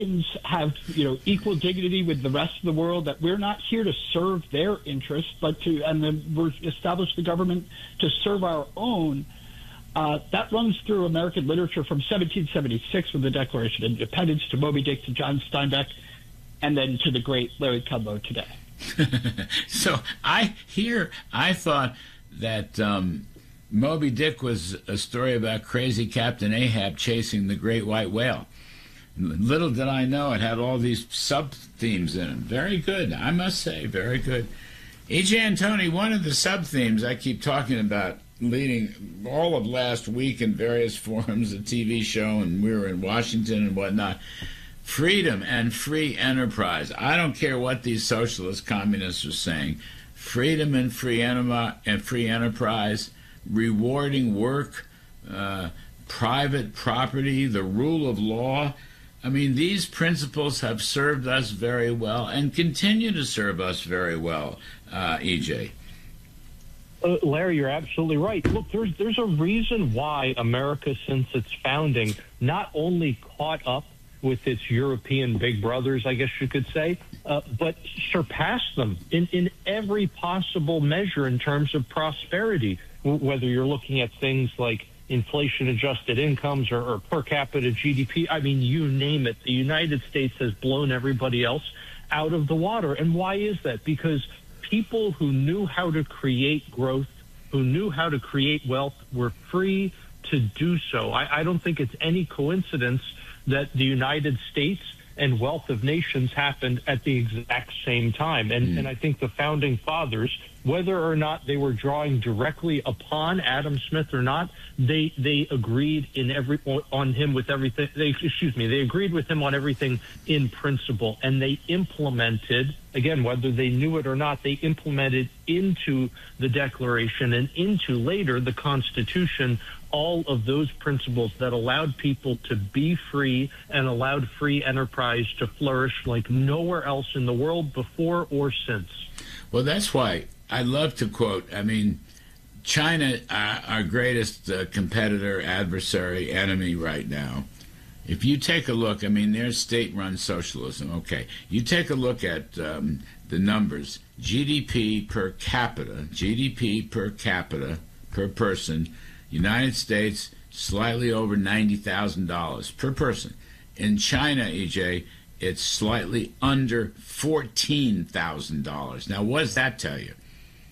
have, equal dignity with the rest of the world, that we're not here to serve their interests, but we're established the government to serve our own. That runs through American literature from 1776 with the Declaration of Independence to Moby Dick to John Steinbeck, and then to the great Larry Kudlow today. So I thought that Moby Dick was a story about crazy Captain Ahab chasing the great white whale. Little did I know it had all these sub-themes in it. Very good, I must say, very good. E.J. Antoni, one of the sub-themes I keep talking about, leading all of last week in various forums, a TV show, and we were in Washington and whatnot, freedom and free enterprise. I don't care what these socialist communists are saying. Freedom and free enterprise, rewarding work, private property, the rule of law. I mean, these principles have served us very well and continue to serve us very well, E.J. Larry, you're absolutely right. Look, there's a reason why America, since its founding, not only caught up with its European big brothers, I guess you could say, but surpassed them in every possible measure in terms of prosperity, whether you're looking at things like inflation-adjusted incomes or per capita GDP. I mean, you name it. The United States has blown everybody else out of the water. And why is that? Because people who knew how to create growth, who knew how to create wealth, were free to do so. I don't think it's any coincidence that the United States and wealth of nations happened at the exact same time. And I think the founding fathers, whether or not they were drawing directly upon Adam Smith or not, they agreed on him with everything. They agreed with him on everything in principle, and they implemented, again, whether they knew it or not, they implemented into the Declaration and into later the Constitution all of those principles that allowed people to be free and allowed free enterprise to flourish like nowhere else in the world before or since. Well, that's why I love to quote, China, our greatest competitor, adversary, enemy right now. If you take a look, there's state-run socialism. Okay, you take a look at the numbers. GDP per capita per person, United States, slightly over $90,000 per person. In China, EJ, it's slightly under $14,000. Now, what does that tell you?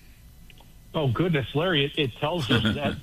Oh goodness, Larry! It tells us that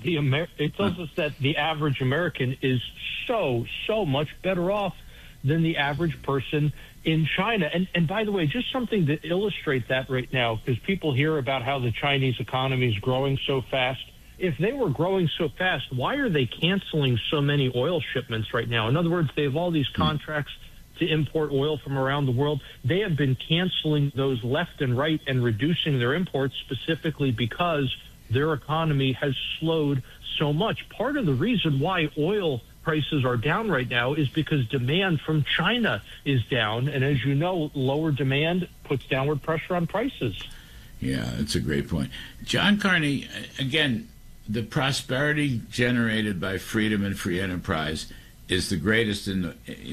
the average American is so much better off than the average person in China. And by the way, just something to illustrate that right now, because people hear about how the Chinese economy is growing so fast. If they were growing so fast, why are they canceling so many oil shipments right now? In other words, they have all these contracts to import oil from around the world. They have been canceling those left and right and reducing their imports specifically because their economy has slowed so much. Part of the reason why oil prices are down right now is because demand from China is down. And as you know, lower demand puts downward pressure on prices. Yeah, that's a great point. John Carney, again, the prosperity generated by freedom and free enterprise is the greatest in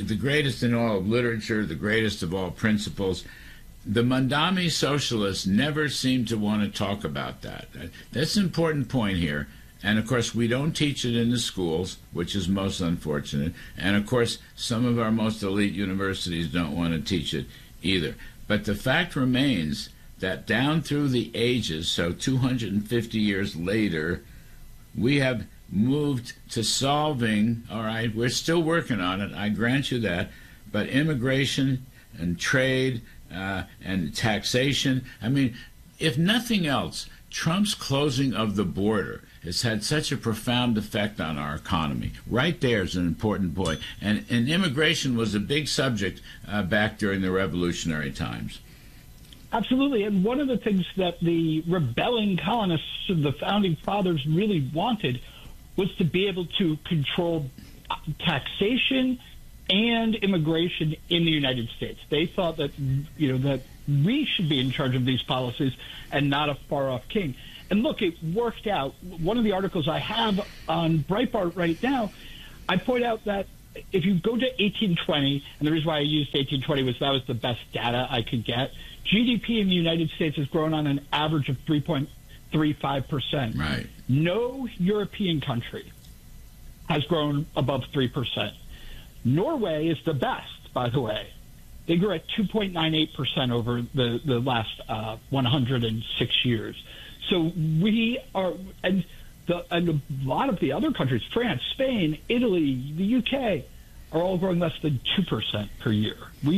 all of literature, the greatest of all principles. The Mondami socialists never seem to want to talk about that. That's an important point here. And, of course, we don't teach it in the schools, which is most unfortunate. And, of course, some of our most elite universities don't want to teach it either. But the fact remains that down through the ages, so 250 years later, we have moved to solving, all right, we're still working on it, I grant you that, but immigration and trade and taxation, if nothing else, Trump's closing of the border has had such a profound effect on our economy. Right there is an important point. And immigration was a big subject back during the revolutionary times. Absolutely. And one of the things that the rebelling colonists of the founding fathers really wanted was to be able to control taxation and immigration in the United States. They thought that, that we should be in charge of these policies and not a far-off king. And look, it worked out. One of the articles I have on Breitbart right now, I point out that if you go to 1820, and the reason why I used 1820 was that was the best data I could get, GDP in the United States has grown on an average of 3.35%. Right. No European country has grown above 3%. Norway is the best, by the way. They grew at 2.98% over the last 106 years. So we are, and a lot of the other countries, France, Spain, Italy, the UK, are all growing less than 2% per year.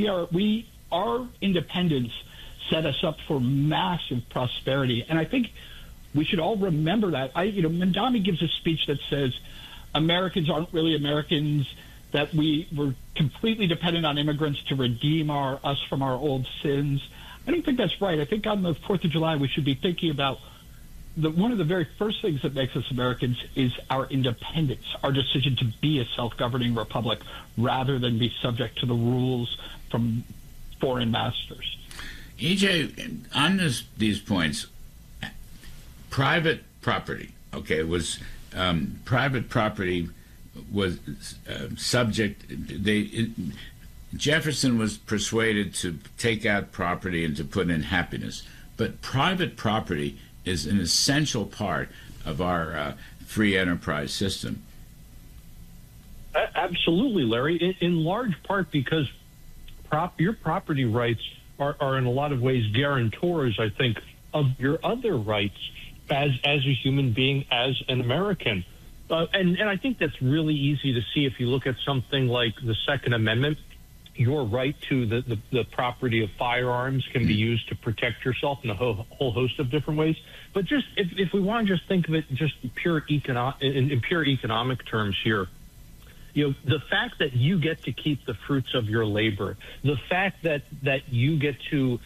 Our independence set us up for massive prosperity, and I think we should all remember that. Mamdani gives a speech that says Americans aren't really Americans, that we were completely dependent on immigrants to redeem us from our old sins. I don't think that's right. I think on the 4th of July we should be thinking about one of the very first things that makes us Americans is our independence, our decision to be a self-governing republic rather than be subject to the rules from foreign masters. EJ, on these points, private property, private property was subject. Jefferson was persuaded to take out property and to put in happiness, but private property is an essential part of our free enterprise system. Absolutely, Larry. In large part because your property rights are in a lot of ways guarantors, I think, of your other rights as a human being, as an American. And I think that's really easy to see if you look at something like the Second Amendment. Your right to the property of firearms can be used to protect yourself in a whole host of different ways. But just if we want to just think of it just in pure economic terms here, the fact that you get to keep the fruits of your labor, the fact that you get to,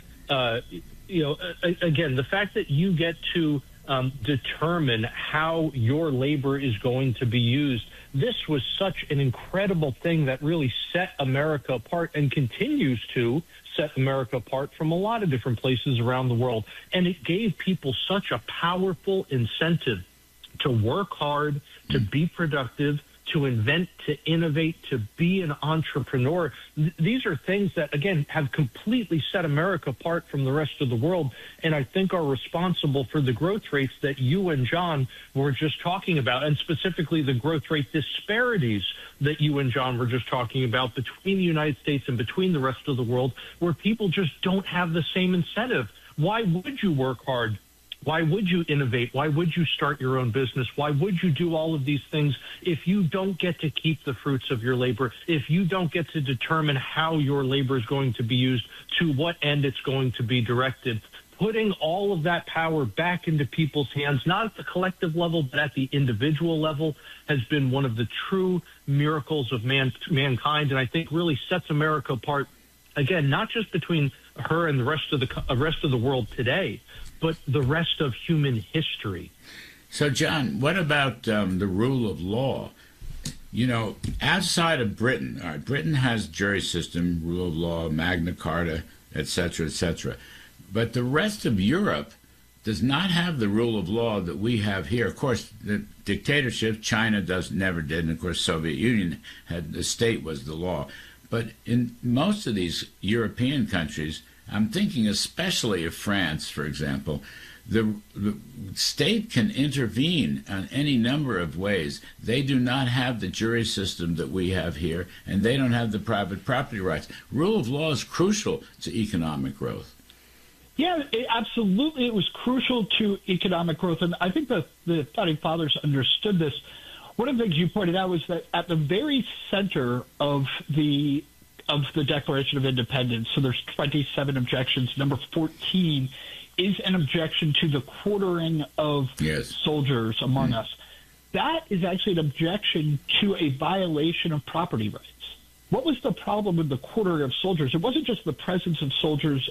again, the fact that you get to determine how your labor is going to be used. This was such an incredible thing that really set America apart and continues to set America apart from a lot of different places around the world. And it gave people such a powerful incentive to work hard, to be productive, to invent, to innovate, to be an entrepreneur. These are things that, again, have completely set America apart from the rest of the world, and I think are responsible for the growth rates that you and John were just talking about, and specifically the growth rate disparities that you and John were just talking about between the United States and between the rest of the world, where people just don't have the same incentive. Why would you work hard? Why would you innovate? Why would you start your own business? Why would you do all of these things if you don't get to keep the fruits of your labor, if you don't get to determine how your labor is going to be used, to what end it's going to be directed? Putting all of that power back into people's hands, not at the collective level, but at the individual level, has been one of the true miracles of mankind, and I think really sets America apart, again, not just between her and the rest of the world today, but the rest of human history. So, John, what about the rule of law? Outside of Britain, all right, Britain has jury system, rule of law, Magna Carta, et cetera, but the rest of Europe does not have the rule of law that we have here. Of course, the dictatorship, China never did, and of course, Soviet Union had the state was the law. But in most of these European countries, I'm thinking especially of France, for example, the state can intervene on any number of ways. They do not have the jury system that we have here, and they don't have the private property rights. Rule of law is crucial to economic growth. Yeah, absolutely. It was crucial to economic growth, and I think the Founding Fathers understood this. One of the things you pointed out was that at the very center of the Declaration of Independence, so there's 27 objections. Number 14 is an objection to the quartering of soldiers among us. That is actually an objection to a violation of property rights. What was the problem with the quartering of soldiers? It wasn't just the presence of soldiers,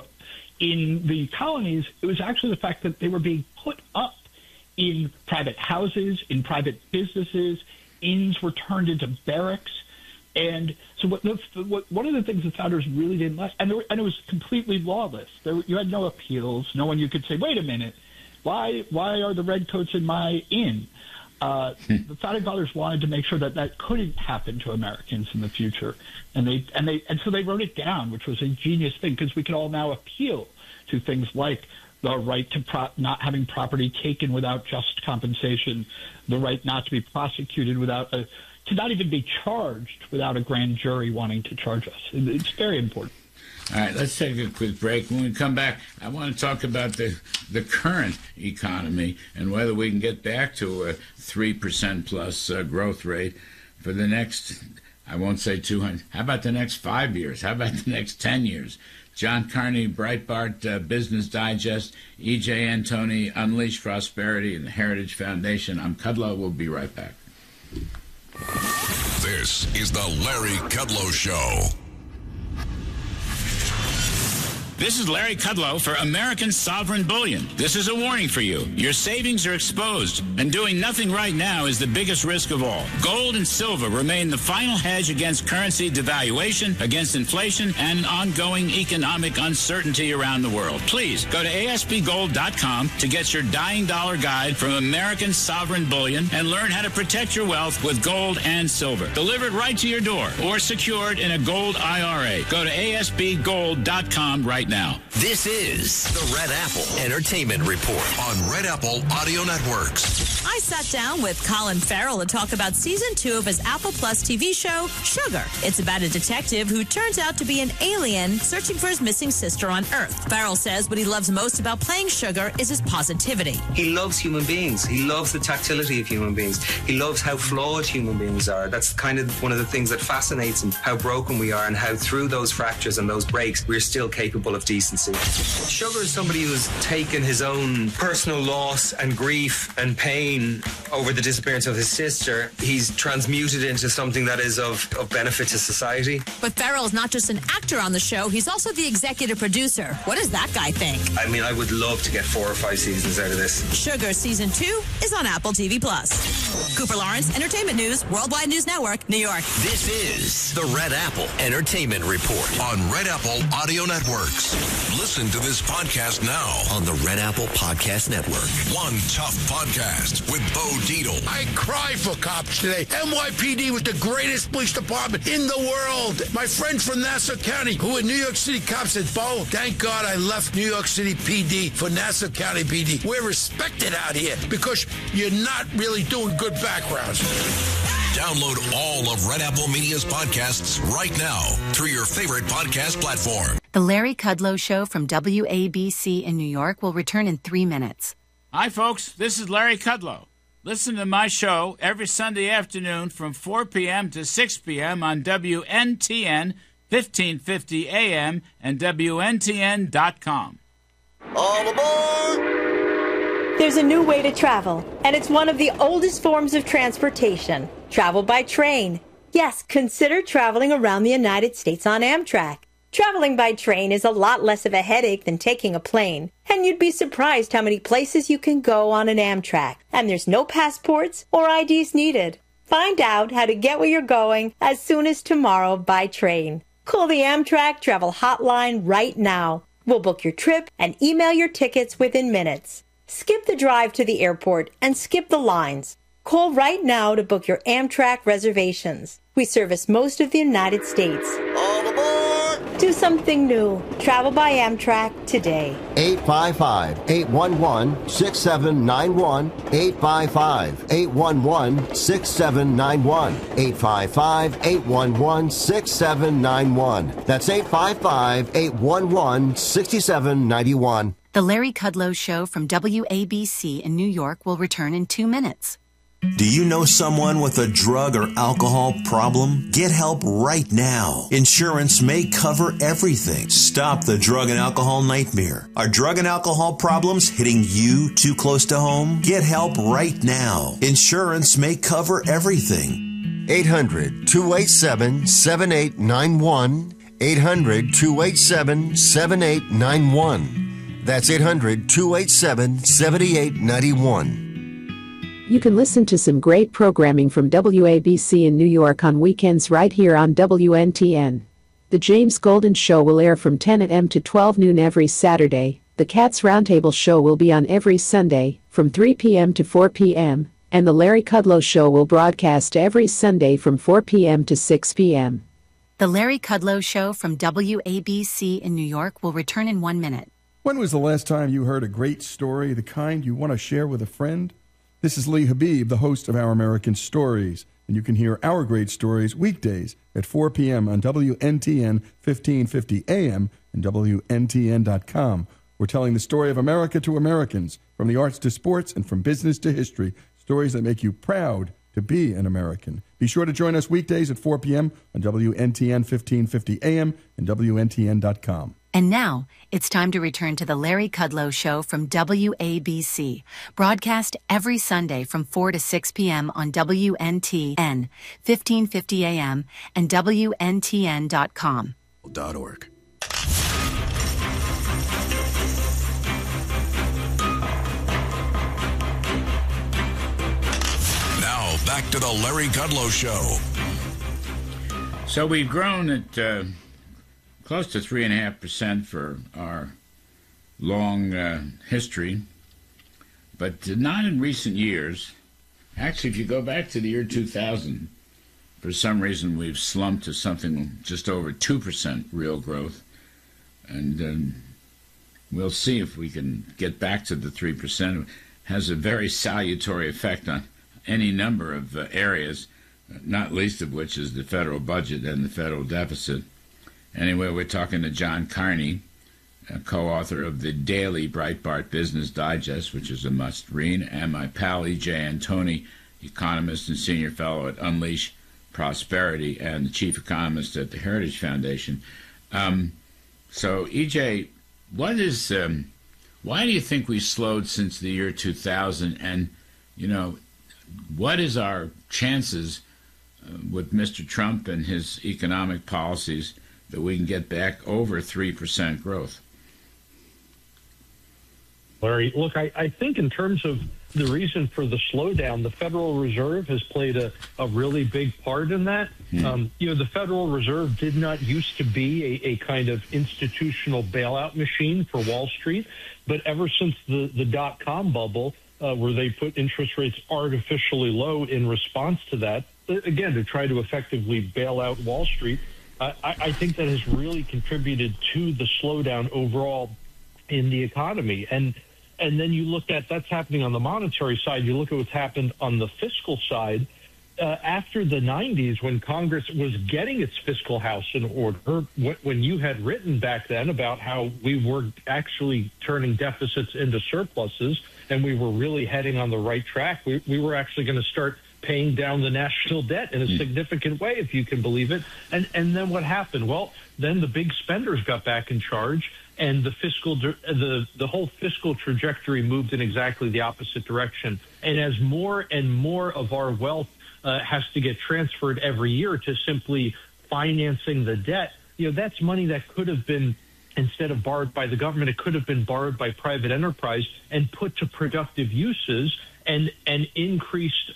in the colonies. It was actually the fact that they were being put up in private houses, in private businesses. Inns were turned into barracks. And so one of the things the founders really didn't like, and it was completely lawless. You had no appeals. No one you could say, wait a minute, why are the redcoats in my inn? The founding fathers wanted to make sure that that couldn't happen to Americans in the future, and so they wrote it down, which was a genius thing, because we can all now appeal to things like the right to not having property taken without just compensation, the right not to be prosecuted to not even be charged without a grand jury wanting to charge us. It's very important. All right, let's take a quick break. When we come back, I want to talk about the current economy and whether we can get back to a 3% plus growth rate for the next, I won't say 200, how about the next 5 years? How about the next 10 years? John Carney, Breitbart, Business Digest, E.J. Antoni, Unleash Prosperity, and the Heritage Foundation. I'm Kudlow. We'll be right back. This is the Larry Kudlow Show. This is Larry Kudlow for American Sovereign Bullion. This is a warning for you. Your savings are exposed, and doing nothing right now is the biggest risk of all. Gold and silver remain the final hedge against currency devaluation, against inflation, and ongoing economic uncertainty around the world. Please go to ASPGold.com to get your dying dollar guide from American Sovereign Bullion and learn how to protect your wealth with gold and silver. Delivered right to your door or secured in a gold IRA. Go to ASPGold.com right now. This is the Red Apple Entertainment Report On Red Apple Audio Networks. I sat down with Colin Farrell to talk about season 2 of his Apple Plus TV show, Sugar. It's about a detective who turns out to be an alien searching for his missing sister on Earth. Farrell says what he loves most about playing Sugar is his positivity. He loves human beings. He loves the tactility of human beings. He loves how flawed human beings are. That's kind of one of the things that fascinates him, how broken we are and how through those fractures and those breaks, we're still capable of decency. Sugar is somebody who's taken his own personal loss and grief and pain over the disappearance of his sister. He's transmuted into something that is of benefit to society. But Farrell's not just an actor on the show, he's also the executive producer. What does that guy think? I mean, I would love to get 4 or 5 seasons out of this. Sugar Season 2 is on Apple TV+. Cooper Lawrence, Entertainment News, Worldwide News Network, New York. This is the Red Apple Entertainment Report On Red Apple Audio Networks. Listen to this podcast now on the Red Apple Podcast Network. One Tough Podcast with Bo Dietl. I cry for cops today. NYPD was the greatest police department in the world. My friend from Nassau County, who in New York City cops, said, Bo, thank God I left New York City PD for Nassau County PD. We're respected out here because you're not really doing good backgrounds. Download all of Red Apple Media's podcasts right now through your favorite podcast platform. The Larry Kudlow Show from WABC in New York will return in 3 minutes. Hi, folks. This is Larry Kudlow. Listen to my show every Sunday afternoon from 4 p.m. to 6 p.m. on WNTN, 1550 AM, and WNTN.com. All aboard! There's a new way to travel, and it's one of the oldest forms of transportation. Travel by train. Yes, consider traveling around the United States on Amtrak. Traveling by train is a lot less of a headache than taking a plane, and you'd be surprised how many places you can go on an Amtrak, and there's no passports or IDs needed. Find out how to get where you're going as soon as tomorrow by train. Call the Amtrak Travel Hotline right now. We'll book your trip and email your tickets within minutes. Skip the drive to the airport and skip the lines. Call right now to book your Amtrak reservations. We service most of the United States. All aboard! Do something new. Travel by Amtrak today. 855-811-6791. 855-811-6791. 855-811-6791. That's 855-811-6791. The Larry Kudlow Show from WABC in New York will return in 2 minutes. Do you know someone with a drug or alcohol problem? Get help right now. Insurance may cover everything. Stop the drug and alcohol nightmare. Are drug and alcohol problems hitting you too close to home? Get help right now. Insurance may cover everything. 800-287-7891. 800-287-7891. That's 800-287-7891. You can listen to some great programming from WABC in New York on weekends right here on WNTN. The James Golden Show will air from 10 a.m. to 12 noon every Saturday. The Cats Roundtable Show will be on every Sunday from 3 p.m. to 4 p.m. And The Larry Kudlow Show will broadcast every Sunday from 4 p.m. to 6 p.m. The Larry Kudlow Show from WABC in New York will return in 1 minute. When was the last time you heard a great story, the kind you want to share with a friend? This is Lee Habib, the host of Our American Stories, and you can hear our great stories weekdays at 4 p.m. on WNTN 1550 AM and WNTN.com. We're telling the story of America to Americans, from the arts to sports and from business to history, stories that make you proud to be an American. Be sure to join us weekdays at 4 p.m. on WNTN 1550 AM and WNTN.com. And now, it's time to return to The Larry Kudlow Show from WABC, broadcast every Sunday from 4 to 6 p.m. on WNTN, 1550 AM, and WNTN.com. .org. Now, back to The Larry Kudlow Show. So we've grown at close to 3.5% for our long history, but not in recent years. Actually, if you go back to the year 2000, for some reason we've slumped to something just over 2% real growth, and we'll see if we can get back to the 3%. It has a very salutary effect on any number of areas, not least of which is the federal budget and the federal deficit. Anyway, we're talking to John Carney, co-author of the daily Breitbart Business Digest, which is a must-read, and my pal E.J. Antoni, economist and senior fellow at Unleash Prosperity and the chief economist at the Heritage Foundation. So, E.J., why do you think we slowed since the year 2000? And, what is our chances with Mr. Trump and his economic policies that we can get back over 3% growth? Larry, look, I think in terms of the reason for the slowdown, the Federal Reserve has played a really big part in that. The Federal Reserve did not used to be a kind of institutional bailout machine for Wall Street, but ever since the dot-com bubble, where they put interest rates artificially low in response to that, again, to try to effectively bail out Wall Street, I think that has really contributed to the slowdown overall in the economy. And then you look at that's happening on the monetary side. You look at what's happened on the fiscal side. After the 90s, when Congress was getting its fiscal house in order, when you had written back then about how we were actually turning deficits into surpluses and we were really heading on the right track, we were actually going to start paying down the national debt in a significant way, if you can believe it. And then what happened? Well, then the big spenders got back in charge, and the whole fiscal trajectory moved in exactly the opposite direction. And as more and more of our wealth has to get transferred every year to simply financing the debt, that's money that could have been, instead of borrowed by the government, it could have been borrowed by private enterprise and put to productive uses and increased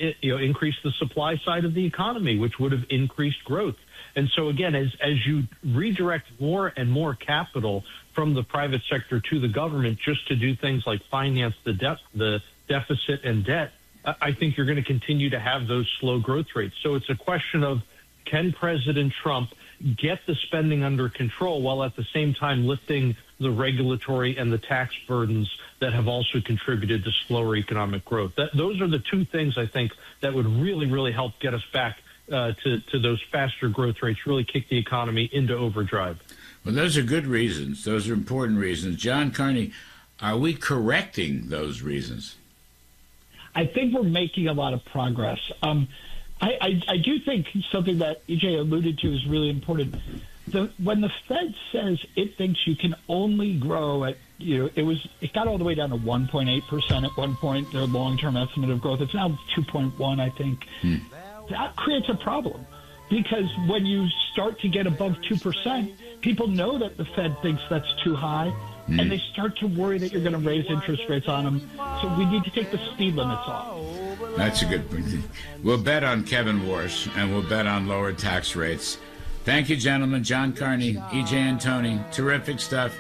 the supply side of the economy, which would have increased growth. And so, again, as you redirect more and more capital from the private sector to the government just to do things like finance the deficit and debt, I think you're going to continue to have those slow growth rates. So it's a question of, can President Trump get the spending under control while at the same time lifting the regulatory and the tax burdens that have also contributed to slower economic growth? Those are the two things, I think, that would really, really help get us back to those faster growth rates, really kick the economy into overdrive. Well, those are good reasons. Those are important reasons. John Carney, are we correcting those reasons? I think we're making a lot of progress. I do think something that EJ alluded to is really important. When the Fed says it thinks you can only grow at, it got all the way down to 1.8% at one point, their long-term estimate of growth. It's now 2.1, I think. That creates a problem, because when you start to get above 2%, people know that the Fed thinks that's too high, and they start to worry that you're going to raise interest rates on them. So we need to take the speed limits off. That's a good point. We'll bet on Kevin Warsh, and we'll bet on lower tax rates. Thank you, gentlemen. John Carney, E.J. Antoni, terrific stuff.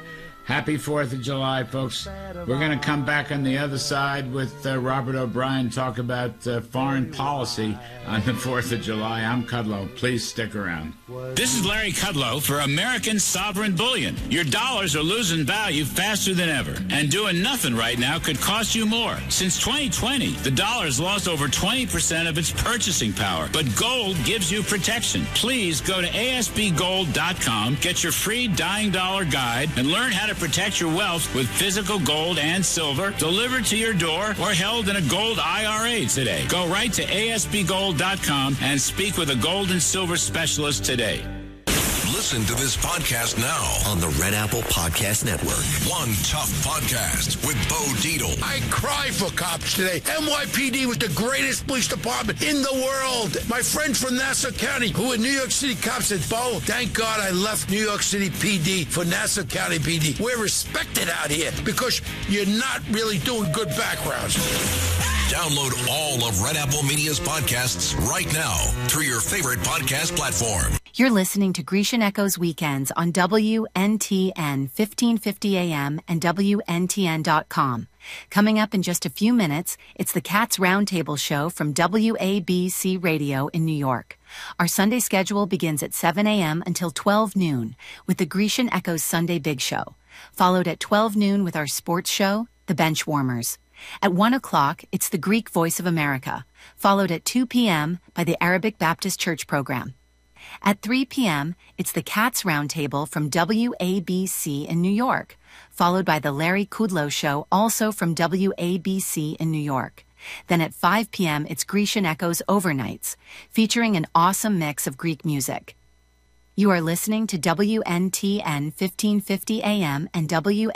Happy 4th of July, folks. We're going to come back on the other side with Robert O'Brien, talk about foreign policy on the 4th of July. I'm Kudlow. Please stick around. This is Larry Kudlow for American Sovereign Bullion. Your dollars are losing value faster than ever, and doing nothing right now could cost you more. Since 2020, the dollar's lost over 20% of its purchasing power, but gold gives you protection. Please go to ASBGold.com, get your free Dying Dollar Guide, and learn how to protect your wealth with physical gold and silver delivered to your door or held in a gold IRA today. Go right to ASBGold.com and speak with a gold and silver specialist today. Listen to this podcast now on the Red Apple Podcast Network. One Tough Podcast with Bo Dietl. I cry for cops today. NYPD was the greatest police department in the world. My friend from Nassau County, who in New York City cops said, Bo, thank God I left New York City PD for Nassau County PD. We're respected out here because you're not really doing good backgrounds. Download all of Red Apple Media's podcasts right now through your favorite podcast platform. You're listening to Grecian Echoes Weekends on WNTN 1550 AM and WNTN.com. Coming up in just a few minutes, it's the Cats Roundtable Show from WABC Radio in New York. Our Sunday schedule begins at 7 a.m. until 12 noon with the Grecian Echoes Sunday Big Show, followed at 12 noon with our sports show, The Bench Warmers. At 1 o'clock, it's the Greek Voice of America, followed at 2 p.m. by the Arabic Baptist Church program. At 3 p.m., it's the Cats Roundtable from WABC in New York, followed by the Larry Kudlow Show, also from WABC in New York. Then at 5 p.m., it's Grecian Echoes Overnights, featuring an awesome mix of Greek music. You are listening to WNTN 1550 AM and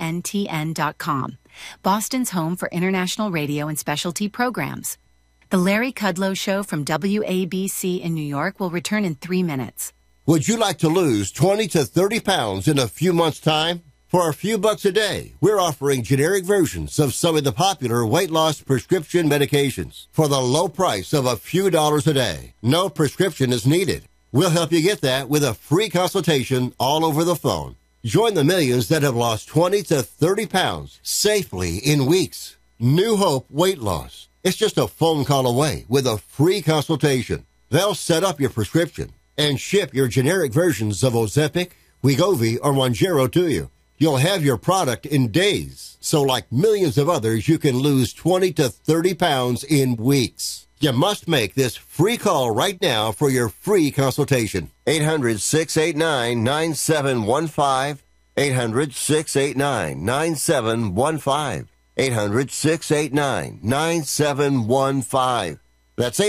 WNTN.com, Boston's home for international radio and specialty programs. The Larry Kudlow Show from WABC in New York will return in 3 minutes. Would you like to lose 20 to 30 pounds in a few months' time? For a few bucks a day, we're offering generic versions of some of the popular weight loss prescription medications for the low price of a few dollars a day. No prescription is needed. We'll help you get that with a free consultation all over the phone. Join the millions that have lost 20 to 30 pounds safely in weeks. New Hope Weight Loss. It's just a phone call away with a free consultation. They'll set up your prescription and ship your generic versions of Ozempic, Wegovy, or Mounjaro to you. You'll have your product in days. So like millions of others, you can lose 20 to 30 pounds in weeks. You must make this free call right now for your free consultation. 800-689-9715. 800-689-9715. 800-689-9715. That's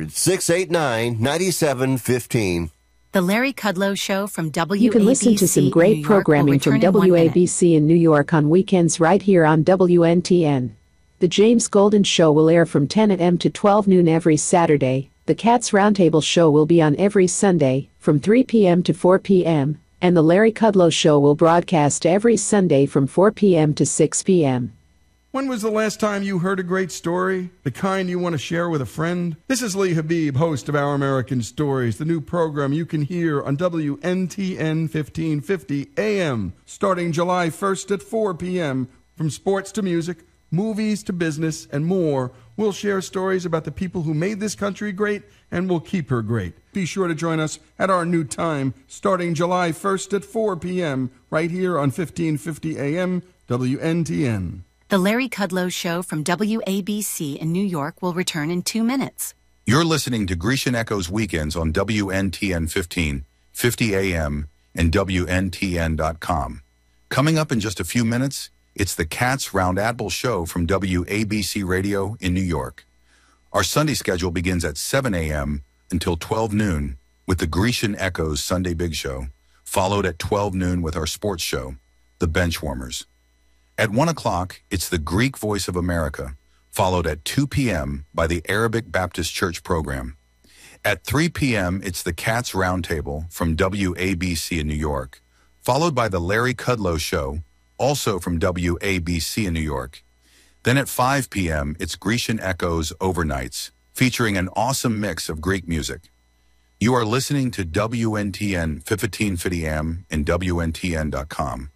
800-689-9715. The Larry Kudlow Show from WABC. You can listen to some great programming from WABC in New York on weekends right here on WNTN. The James Golden Show will air from 10 a.m. to 12 noon every Saturday. The Cats Roundtable Show will be on every Sunday from 3 p.m. to 4 p.m. And the Larry Kudlow Show will broadcast every Sunday from 4 p.m. to 6 p.m. When was the last time you heard a great story? The kind you want to share with a friend? This is Lee Habib, host of Our American Stories, the new program you can hear on WNTN 1550 AM, starting July 1st at 4 p.m. From sports to music, movies to business, and more. We'll share stories about the people who made this country great and will keep her great. Be sure to join us at our new time, starting July 1st at 4 p.m., right here on 1550 AM, WNTN. The Larry Kudlow Show from WABC in New York will return in 2 minutes. You're listening to Grecian Echoes Weekends on WNTN 1550 AM and WNTN.com. Coming up in just a few minutes, it's the Cats Roundtable Show from WABC Radio in New York. Our Sunday schedule begins at 7 a.m. until 12 noon with the Grecian Echoes Sunday Big Show, followed at 12 noon with our sports show, The Bench Warmers. At 1 o'clock, it's the Greek Voice of America, followed at 2 p.m. by the Arabic Baptist Church program. At 3 p.m., it's the Cats Roundtable from WABC in New York, followed by the Larry Kudlow Show, also from WABC in New York. Then at 5 p.m., it's Grecian Echoes Overnights, featuring an awesome mix of Greek music. You are listening to WNTN 1550 AM and WNTN.com,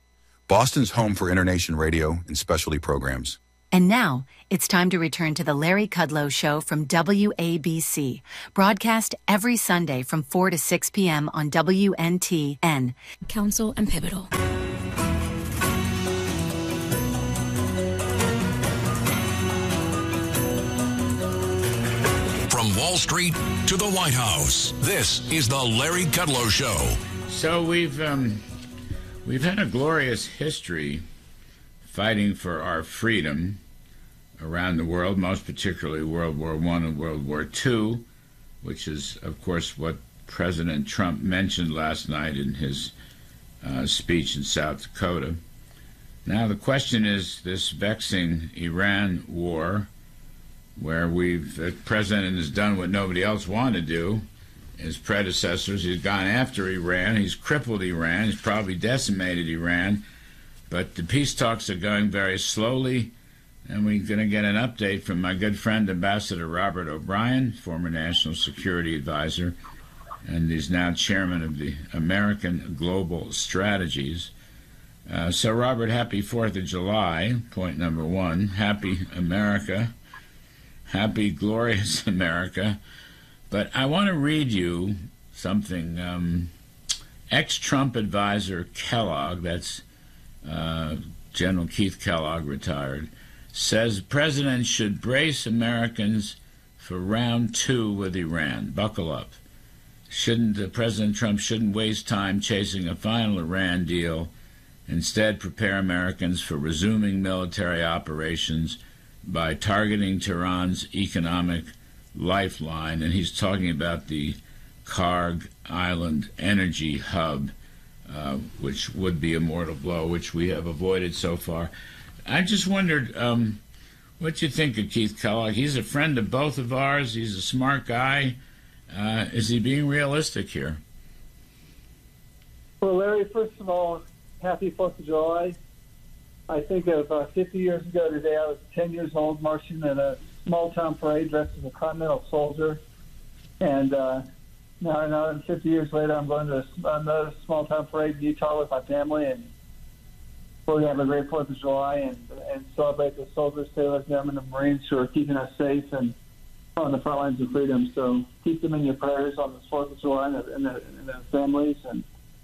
Boston's home for Internation Radio and specialty programs. And now, it's time to return to the Larry Kudlow Show from WABC, broadcast every Sunday from 4 to 6 p.m. on WNTN. Council and Pivotal. From Wall Street to the White House, this is the Larry Kudlow Show. So we've had a glorious history fighting for our freedom around the world, most particularly World War I and World War II, which is, of course, what President Trump mentioned last night in his speech in South Dakota. Now the question is this vexing Iran war, where the president has done what nobody else wanted to do. His predecessors, he's gone after Iran, he's crippled Iran, he's probably decimated Iran, but the peace talks are going very slowly, and we're going to get an update from my good friend, Ambassador Robert O'Brien, former National Security Advisor, and he's now chairman of the American Global Strategies. So, Robert, happy 4th of July, point number one. Happy America. Happy, glorious America. But I want to read you something. Ex-Trump advisor Kellogg, that's General Keith Kellogg, retired, says president should brace Americans for round 2 with Iran. Buckle up. President Trump shouldn't waste time chasing a final Iran deal. Instead, prepare Americans for resuming military operations by targeting Tehran's economic lifeline. And he's talking about the Karg Island energy hub, which would be a mortal blow, which we have avoided so far. I just wondered what you think of Keith Kellogg. He's a friend of both of ours. He's a smart guy. Is he being realistic here? Well, Larry, first of all, happy 4th of July. I think of 50 years ago today, I was 10 years old, marching in a small-town parade dressed as a Continental soldier. And now 50 years later, I'm going to another small-town parade in Utah with my family, and we're going to have a great 4th of July and celebrate the soldiers, sailors, airmen, and Marines who are keeping us safe and on the front lines of freedom. So keep them in your prayers on this 4th of July and their families. And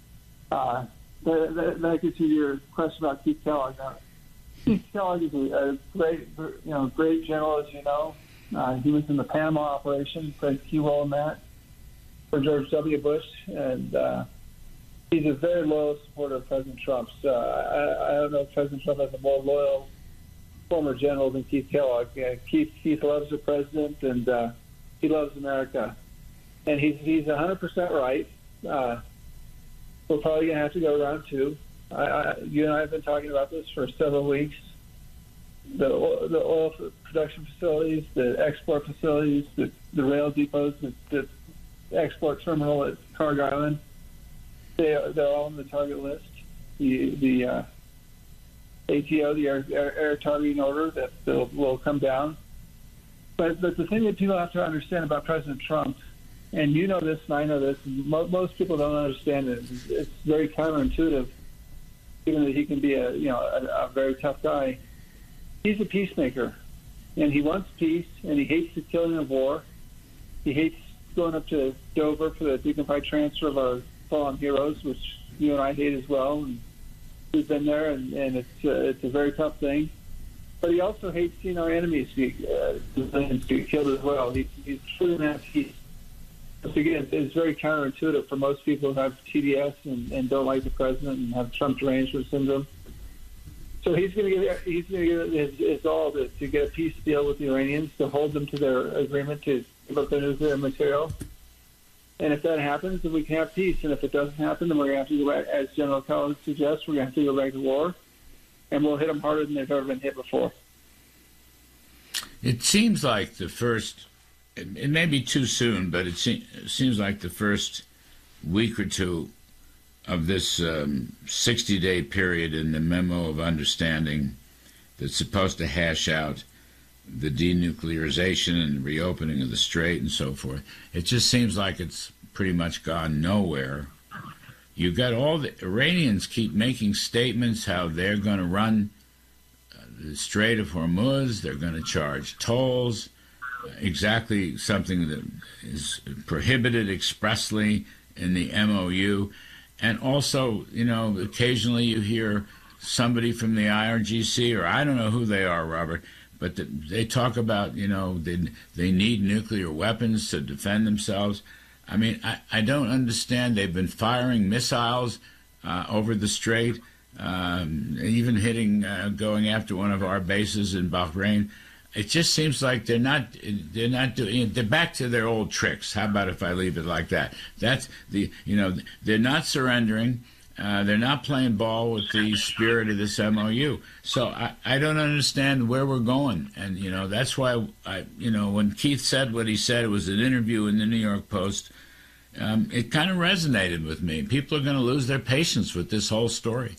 that gets you to your question about Keith Kellogg. Keith Kellogg is a great general, as you know. He was in the Panama operation, played a key role in that for George W. Bush, and he's a very loyal supporter of President Trump. So I don't know if President Trump has a more loyal former general than Keith Kellogg. Keith loves the president, and he loves America. And he's 100% right. We're probably going to have to go round 2. You and I have been talking about this for several weeks. The oil production facilities, the export facilities, the rail depots, the export terminal at Karg Island, they're all on the target list. The ATO, the air targeting order, that will come down. But the thing that people have to understand about President Trump, and you know this and I know this, and most people don't understand it. It's very counterintuitive, even that he can be a very tough guy. He's a peacemaker, and he wants peace, and he hates the killing of war. He hates going up to Dover for the dignified transfer of our fallen heroes, which you and I hate as well. And we've been there, and it's a very tough thing. But he also hates seeing our enemies get killed as well. He's truly not peace. Again, it's very counterintuitive for most people who have TDS and don't like the president and have Trump derangement syndrome. So he's going to give his all to get a peace deal with the Iranians, to hold them to their agreement to give up their nuclear material. And if that happens, then we can have peace. And if it doesn't happen, then we're going to have to go back, as General Kellogg suggests, we're going to have to go back to war, and we'll hit them harder than they've ever been hit before. It seems like the first. It may be too soon, but it seems like the first week or two of this 60-day period in the Memo of Understanding that's supposed to hash out the denuclearization and reopening of the Strait and so forth. It just seems like it's pretty much gone nowhere. You got all the Iranians keep making statements how they're going to run the Strait of Hormuz, they're going to charge tolls, exactly something that is prohibited expressly in the MOU. And also, occasionally you hear somebody from the IRGC, or I don't know who they are, Robert, but they talk about, they need nuclear weapons to defend themselves. I mean, I don't understand. They've been firing missiles over the strait, even hitting, going after one of our bases in Bahrain. It just seems like they're not doing. They're back to their old tricks. How about if I leave it like that? That's they're not surrendering. They're not playing ball with the spirit of this MOU. So I don't understand where we're going. And, that's why, when Keith said what he said, it was an interview in the New York Post, it kind of resonated with me. People are going to lose their patience with this whole story.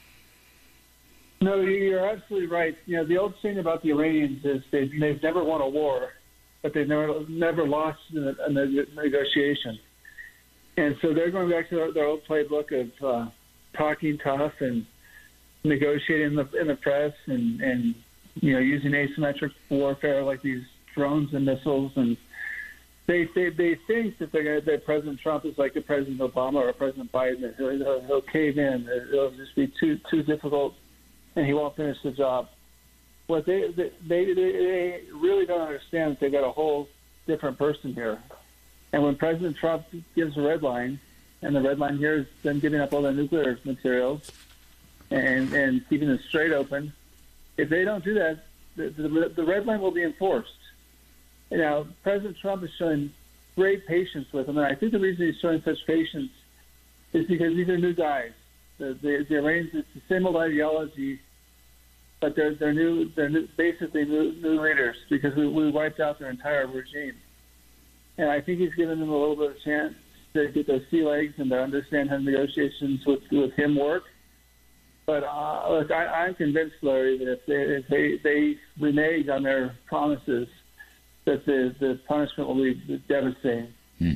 No, you're absolutely right. The old saying about the Iranians is they've never won a war, but they've never lost a negotiation. And so they're going back to their old playbook of talking tough and negotiating in the press and using asymmetric warfare like these drones and missiles. And they think that President Trump is like a President Obama or a President Biden. He'll cave in. It'll just be too difficult, and he won't finish the job. What they really don't understand is they've got a whole different person here. And when President Trump gives a red line, and the red line here is them giving up all their nuclear materials and keeping the strait open, if they don't do that, the red line will be enforced. Now, President Trump is showing great patience with them, and I think the reason he's showing such patience is because these are new guys. The Iranians, it's the same old ideology, but they're basically new leaders because we wiped out their entire regime. And I think he's given them a little bit of a chance to get those sea legs and to understand how negotiations with him work. But look, I'm convinced, Larry, that if they renege on their promises, that the punishment will be devastating.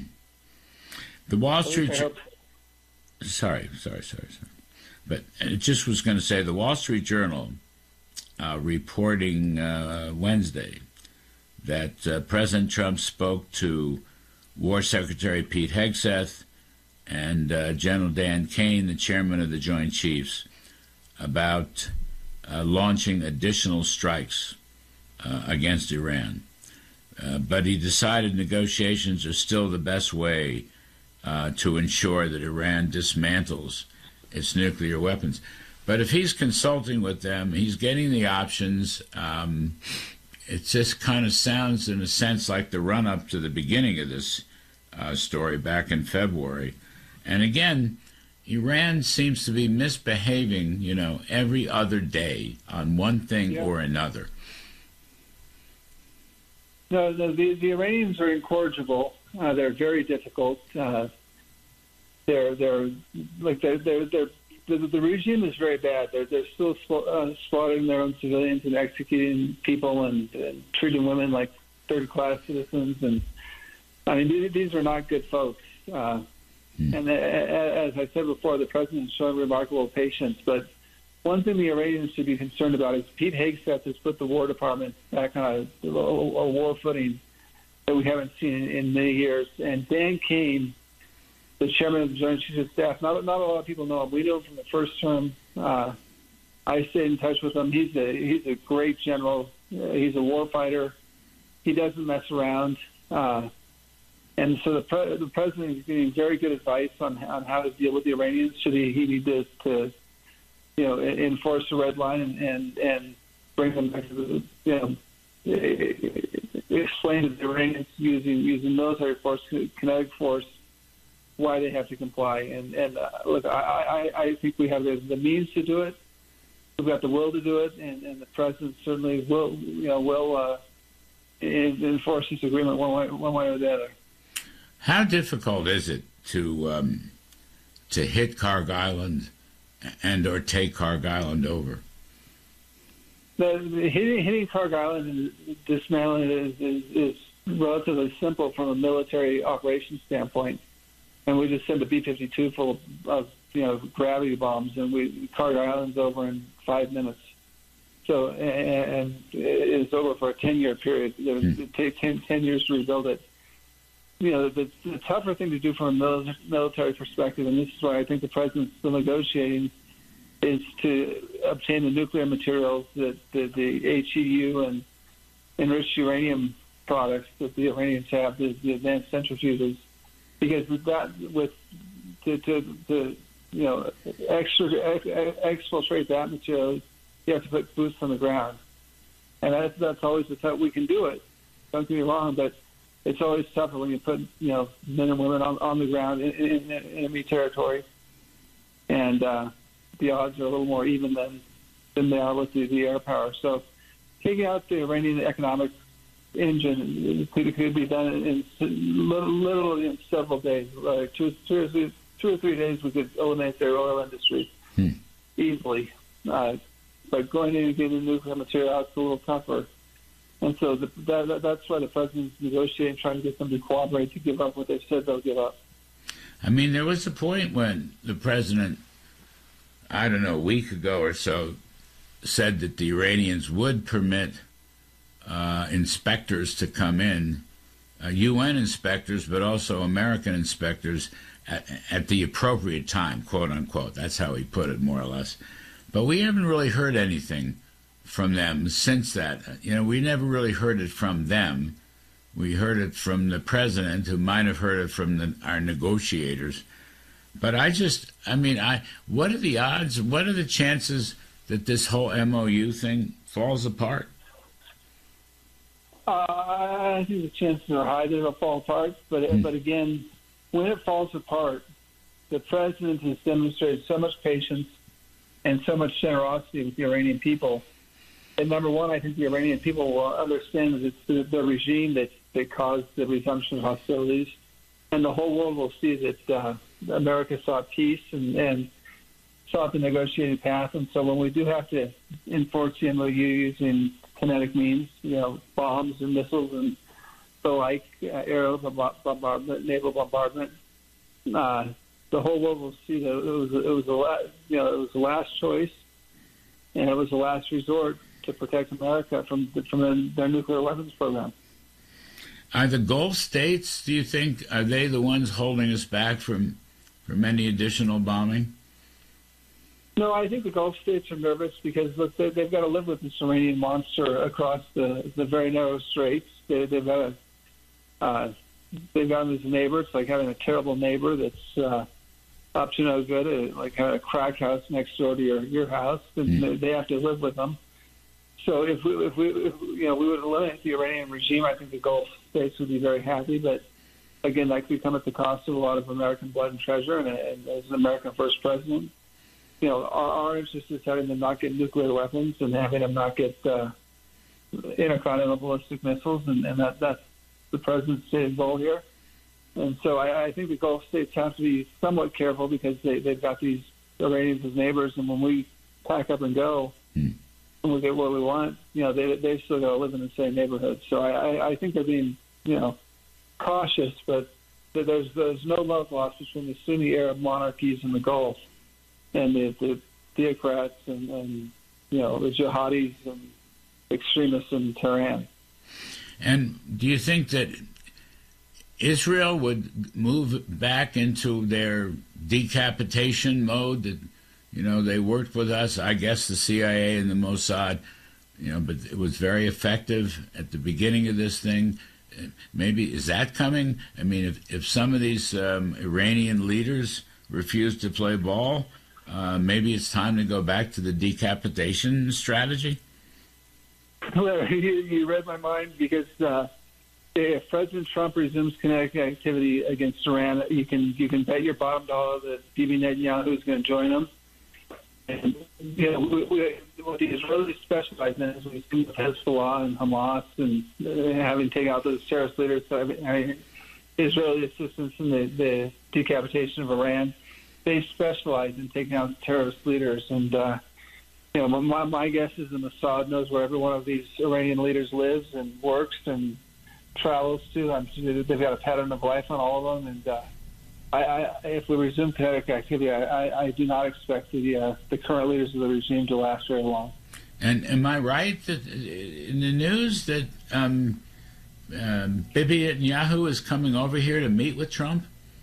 The Wall Street... Sorry. But it just was going to say the Wall Street Journal reporting Wednesday that President Trump spoke to War Secretary Pete Hegseth and General Dan Kane, the chairman of the Joint Chiefs, about launching additional strikes against Iran. But he decided negotiations are still the best way to ensure that Iran dismantles its nuclear weapons. But if he's consulting with them, he's getting the options. It just kind of sounds, in a sense, like the run-up to the beginning of this story back in February. And again, Iran seems to be misbehaving, every other day on one thing or another. No, the Iranians are incorrigible. They're very difficult. The regime is very bad. They're still slaughtering their own civilians and executing people and treating women like third-class citizens. And I mean, these are not good folks. And as I said before, the president is showing remarkable patience. But one thing the Iranians should be concerned about is Pete Hegseth has put the War Department back on a war footing that we haven't seen in many years. And Dan Kane, the chairman of the Joint Chiefs of Staff, not a lot of people know him. We know him from the first term. I stayed in touch with him. He's a great general. He's a war fighter. He doesn't mess around. And so the president is giving very good advice on how to deal with the Iranians. Should he need to enforce the red line and bring them back to explain to the Iranians using military force, kinetic force, why they have to comply. And look, I think we have the means to do it. We've got the will to do it, and the president certainly will enforce this agreement one way or the other. How difficult is it to hit Karg Island or take Karg Island over? Hitting Karg Island and dismantling it is relatively simple from a military operations standpoint. and we just sent a B-52 full of gravity bombs, and we carried our islands over in 5 minutes. So, and it's over for a 10-year period. It takes 10 years to rebuild it. The tougher thing to do from a military perspective, and this is why I think the president's still negotiating, is to obtain the nuclear materials that the HEU and enriched uranium products that the Iranians have, the advanced centrifuges, because with that, exfiltrate that material, you have to put boots on the ground, and that's always the tough. We can do it. Don't get me wrong, but it's always tougher when you put men and women on the ground in enemy territory, and the odds are a little more even than they are with the air power. So taking out the Iranian economic engine could be done in literally in several days. Like 2 or 3 days, we could eliminate their oil industry easily. But going in and getting the nuclear material out is a little tougher. And so that's why the president's negotiating, trying to get them to cooperate to give up what they've said they'll give up. I mean, there was a point when the president, I don't know, a week ago or so, said that the Iranians would permit inspectors to come in, UN inspectors, but also American inspectors at the appropriate time, quote unquote. That's how he put it, more or less. But we haven't really heard anything from them since that. We never really heard it from them. We heard it from the president, who might have heard it from our negotiators. But what are the odds? What are the chances that this whole MOU thing falls apart? I think the chances are high that it'll fall apart. But again, when it falls apart, the president has demonstrated so much patience and so much generosity with the Iranian people. And number one, I think the Iranian people will understand that it's the regime that caused the resumption of hostilities. And the whole world will see that America sought peace and sought the negotiated path. And so when we do have to enforce the MOU using kinetic means, bombs and missiles and the like, aerial bombardment, naval bombardment, the whole world will see that it was the last choice, and it was the last resort to protect America from their nuclear weapons program. Are the Gulf states, do you think, are they the ones holding us back from any additional bombing? No, I think the Gulf states are nervous because look, they've got to live with this Iranian monster across the very narrow straits. They've got them as a neighbor. It's like having a terrible neighbor that's up to no good, like having a crack house next door to your house, and they have to live with them. So if we would eliminate the Iranian regime, I think the Gulf states would be very happy. But again, that could come at the cost of a lot of American blood and treasure. And as an American first president, our interest is having them not get nuclear weapons and having them not get intercontinental ballistic missiles, and that's the president's stated goal here. And so I think the Gulf states have to be somewhat careful because they've got these Iranians as neighbors, and when we pack up and go, and we get what we want, they've still got to live in the same neighborhood. So I think they're being, cautious, but there's no love lost between the Sunni Arab monarchies in the Gulf and the theocrats and the jihadis and extremists in Tehran. And do you think that Israel would move back into their decapitation mode? That they worked with us, I guess the CIA and the Mossad, but it was very effective at the beginning of this thing. Maybe is that coming? I mean, if some of these Iranian leaders refuse to play ball, maybe it's time to go back to the decapitation strategy. You read my mind because if President Trump resumes kinetic activity against Iran, you can bet your bottom dollar that Bibi Netanyahu is going to join them. And what the Israelis specialize in is we've seen with Hezbollah and Hamas and having taken out those terrorist leaders. Israeli assistance in the decapitation of Iran, they specialize in taking out terrorist leaders. And my guess is the Mossad knows where every one of these Iranian leaders lives and works and travels to. They've got a pattern of life on all of them, and if we resume kinetic activity, I do not expect the current leaders of the regime to last very long. And am I right that in the news that Bibi Netanyahu is coming over here to meet with Trump?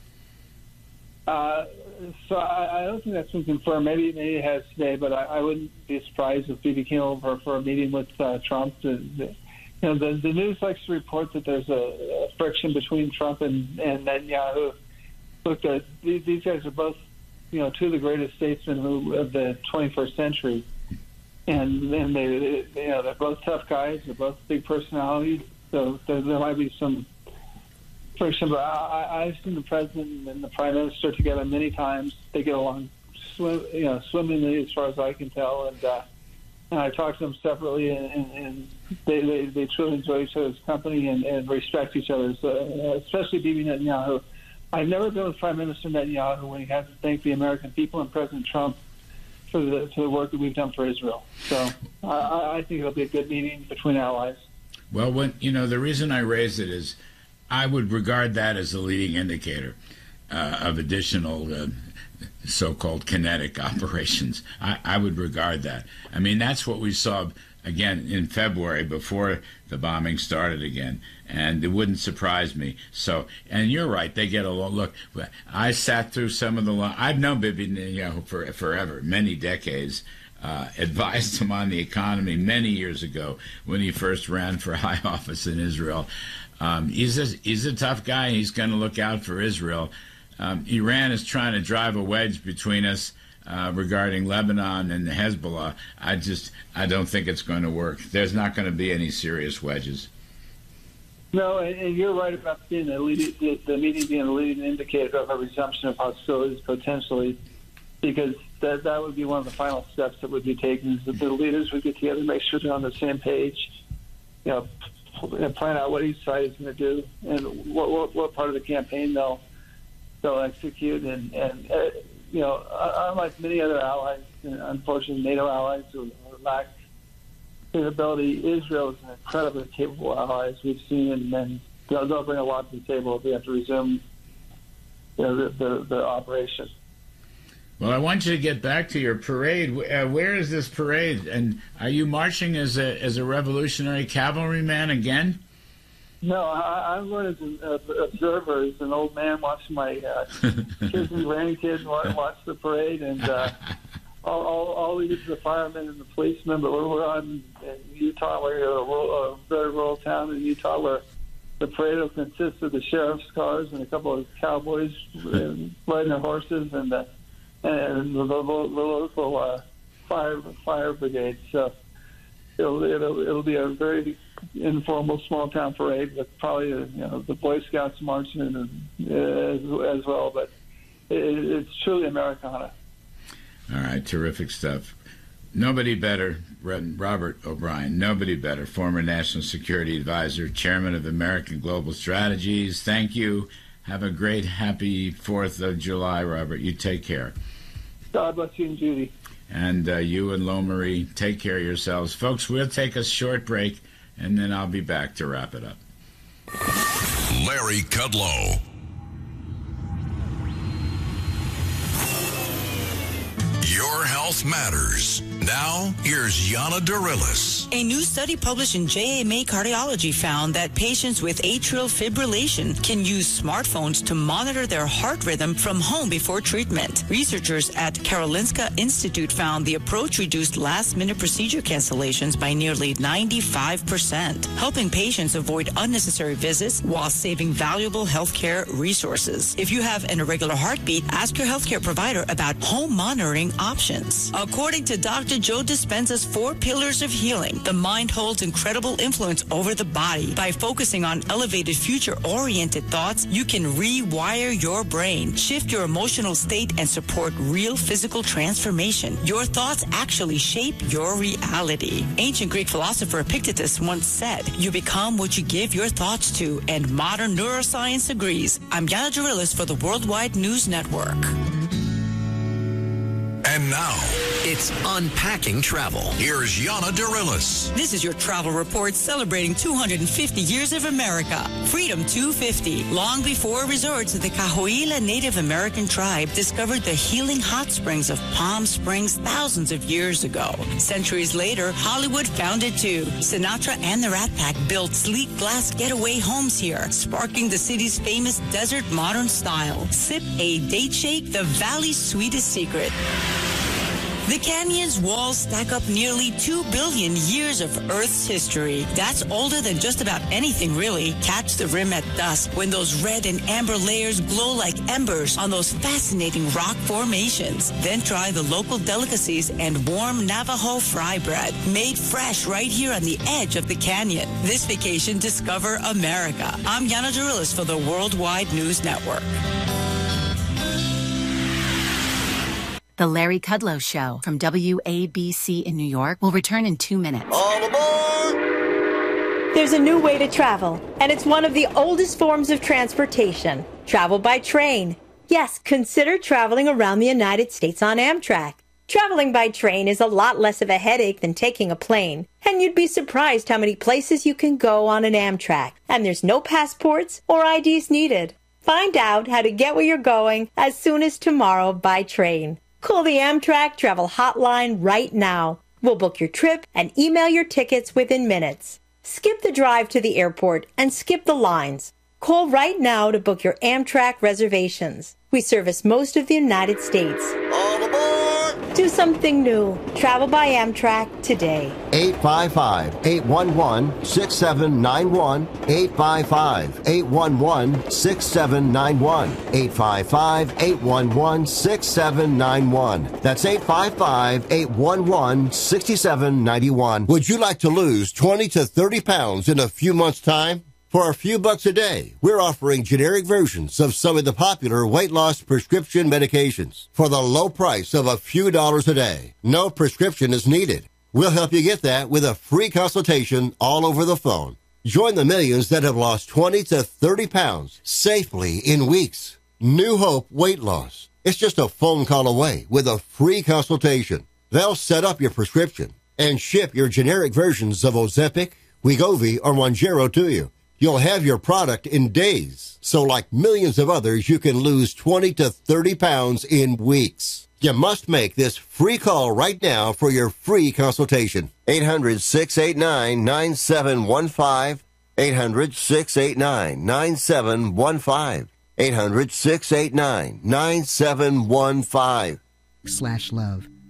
So I don't think that's been confirmed. Maybe it has today, but I wouldn't be surprised if Bibi came over for a meeting with Trump. The news likes to report that there's a friction between Trump and Netanyahu. Look, these guys are both, two of the greatest statesmen of the 21st century, and they're both tough guys. They're both big personalities. So there might be some friction. But I've seen the president and the prime minister together many times. They get along, swimmingly, as far as I can tell. And I talked to them separately, and they truly enjoy each other's company and respect each other. So, especially Bibi Netanyahu. I've never been with Prime Minister Netanyahu when he hasn't thanked the American people and President Trump for the work that we've done for Israel. So I think it'll be a good meeting between allies. Well, the reason I raised it is I would regard that as a leading indicator of additional so-called kinetic operations. I would regard that. I mean, that's what we saw, again, in February before the bombing started again, and it wouldn't surprise me. So, and you're right, they get a look. I sat through some of the I've known Bibi Netanyahu for forever, many decades. Advised him on the economy many years ago when he first ran for high office in Israel. He's a tough guy. He's going to look out for Israel. Iran is trying to drive a wedge between us regarding Lebanon and the Hezbollah. I don't think it's going to work. There's not going to be any serious wedges. No, and you're right about being the meeting being a leading indicator of a resumption of hostilities potentially, because that would be one of the final steps that would be taken. Is that the leaders would get together, make sure they're on the same page, plan out what each side is going to do and what part of the campaign they'll execute. And unlike many other allies, unfortunately NATO allies who lack capability, Israel is an incredibly capable ally, as we've seen, and they'll bring a lot to the table if we have to resume the operation. Well, I want you to get back to your parade. Where is this parade? And are you marching as a revolutionary cavalryman again? No, I'm going as an observer, as an old man watching my kids and grandkids watch the parade, and all we get is the firemen and the policemen. But we're on in Utah. We're a very rural town in Utah where the parade will consist of the sheriff's cars and a couple of cowboys riding their horses and the local fire brigade. So it'll be a very informal small town parade with probably the Boy Scouts marching as well. But it's truly Americana. All right, terrific stuff. Nobody better, Robert O'Brien, nobody better, former National Security Advisor, Chairman of American Global Strategies. Thank you. Have a great, happy 4th of July, Robert. You take care. God bless you and Judy. And you and Lo-Marie, take care of yourselves. Folks, we'll take a short break, and then I'll be back to wrap it up. Larry Kudlow. Your health matters. Now, here's Yana Darilis. A new study published in JAMA Cardiology found that patients with atrial fibrillation can use smartphones to monitor their heart rhythm from home before treatment. Researchers at Karolinska Institute found the approach reduced last-minute procedure cancellations by nearly 95%, helping patients avoid unnecessary visits while saving valuable healthcare resources. If you have an irregular heartbeat, ask your healthcare provider about home monitoring options. According to Dr. Joe Dispenza's 4 pillars of healing, the mind holds incredible influence over the body. By focusing on elevated future-oriented thoughts, you can rewire your brain, shift your emotional state, and support real physical transformation. Your thoughts actually shape your reality. Ancient Greek philosopher Epictetus once said, "You become what you give your thoughts to," and modern neuroscience agrees. I'm Yana Darilis for the Worldwide News Network. And now, it's Unpacking Travel. Here's Yana Dirilis. This is your travel report celebrating 250 years of America. Freedom 250. Long before resorts, the Cahuilla Native American tribe discovered the healing hot springs of Palm Springs thousands of years ago. Centuries later, Hollywood found it too. Sinatra and the Rat Pack built sleek glass getaway homes here, sparking the city's famous desert modern style. Sip a date shake, the valley's sweetest secret. The canyon's walls stack up nearly 2 billion years of Earth's history. That's older than just about anything, really. Catch the rim at dusk when those red and amber layers glow like embers on those fascinating rock formations. Then try the local delicacies and warm Navajo fry bread, made fresh right here on the edge of the canyon. This vacation, discover America. I'm Yana Dirilis for the Worldwide News Network. The Larry Kudlow Show from WABC in New York will return in 2 minutes. All aboard! There's a new way to travel, and it's one of the oldest forms of transportation. Travel by train. Yes, consider traveling around the United States on Amtrak. Traveling by train is a lot less of a headache than taking a plane, and you'd be surprised how many places you can go on an Amtrak, and there's no passports or IDs needed. Find out how to get where you're going as soon as tomorrow by train. Call the Amtrak Travel Hotline right now. We'll book your trip and email your tickets within minutes. Skip the drive to the airport and skip the lines. Call right now to book your Amtrak reservations. We service most of the United States. All aboard! Do something new. Travel by Amtrak today. 855-811-6791. 855-811-6791. 855-811-6791. That's 855-811-6791. Would you like to lose 20 to 30 pounds in a few months' time? For a few bucks a day, we're offering generic versions of some of the popular weight loss prescription medications for the low price of a few dollars a day. No prescription is needed. We'll help you get that with a free consultation all over the phone. Join the millions that have lost 20 to 30 pounds safely in weeks. New Hope Weight Loss. It's just a phone call away with a free consultation. They'll set up your prescription and ship your generic versions of Ozempic, Wegovy, or Mounjaro to you. You'll have your product in days. So like millions of others, you can lose 20 to 30 pounds in weeks. You must make this free call right now for your free consultation. 800-689-9715. 800-689-9715. 800-689-9715. /love.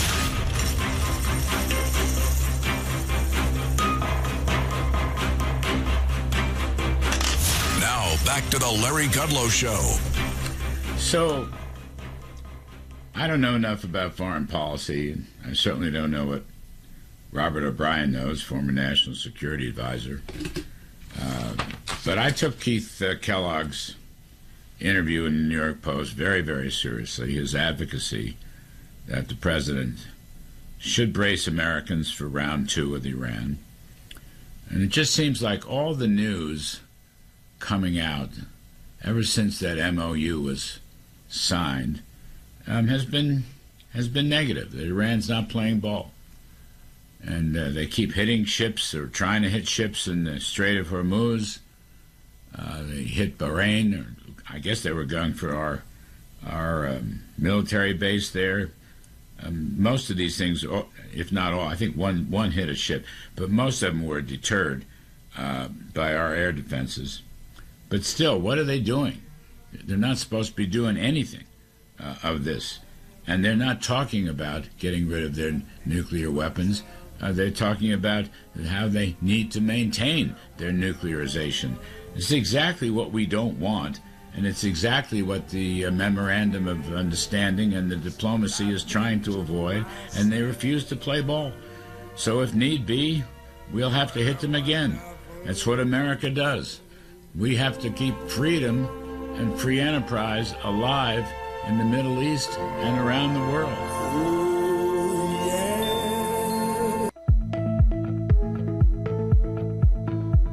Back to the Larry Kudlow Show. So, I don't know enough about foreign policy. I certainly don't know what Robert O'Brien knows, former National Security Advisor. But I took Keith Kellogg's interview in the New York Post very, very seriously. His advocacy that the president should brace Americans for round 2 with Iran. And it just seems like all the news coming out ever since that MOU was signed has been negative. That Iran's not playing ball, and they keep hitting ships or trying to hit ships in the Strait of Hormuz. They hit Bahrain. Or I guess they were going for our military base there. Most of these things, if not all, I think one hit a ship, but most of them were deterred by our air defenses. But still, what are they doing? They're not supposed to be doing anything of this. And they're not talking about getting rid of their nuclear weapons. They're talking about how they need to maintain their nuclearization. It's exactly what we don't want, and it's exactly what the Memorandum of Understanding and the diplomacy is trying to avoid, and they refuse to play ball. So if need be, we'll have to hit them again. That's what America does. We have to keep freedom and free enterprise alive in the Middle East and around the world.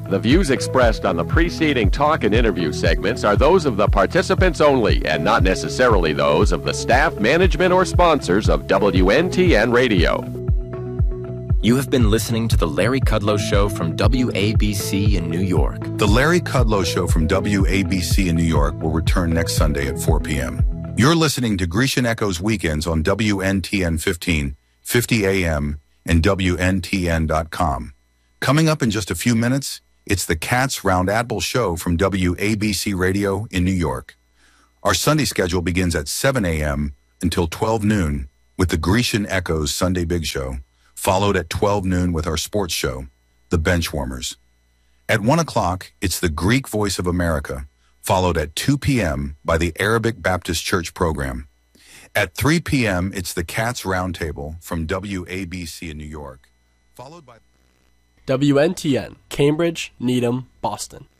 The views expressed on the preceding talk and interview segments are those of the participants only and not necessarily those of the staff, management, or sponsors of WNTN Radio. You have been listening to The Larry Kudlow Show from WABC in New York. The Larry Kudlow Show from WABC in New York will return next Sunday at 4 p.m. You're listening to Grecian Echoes Weekends on WNTN 1550 AM, and WNTN.com. Coming up in just a few minutes, it's the Cats Roundtable Show from WABC Radio in New York. Our Sunday schedule begins at 7 a.m. until 12 noon with the Grecian Echoes Sunday Big Show, followed at 12 noon with our sports show, The Benchwarmers. At 1 o'clock, it's the Greek Voice of America, followed at 2 p.m. by the Arabic Baptist Church program. At 3 p.m., it's the Cats Roundtable from WABC in New York, followed by WNTN, Cambridge, Needham, Boston.